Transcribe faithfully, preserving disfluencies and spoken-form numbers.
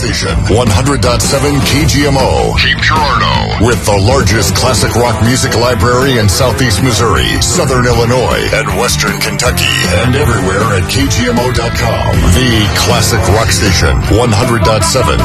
Station, one hundred point seven K G M O, Cape Girardeau, with the largest classic rock music library in southeast Missouri, southern Illinois, and western Kentucky, and everywhere at K G M O dot com. The Classic Rock Station, one hundred point seven